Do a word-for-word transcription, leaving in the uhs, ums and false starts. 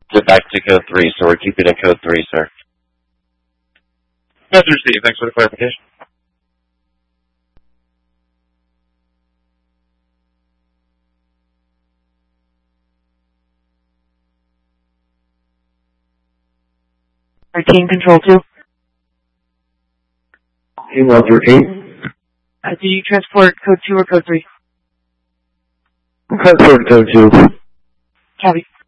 it back to code three, so we're keeping it code three, sir. Master Steve, thanks for the clarification. Team Control two. Team Roger eight. Uh, do you transport code two or code three? Transport code two. Copy.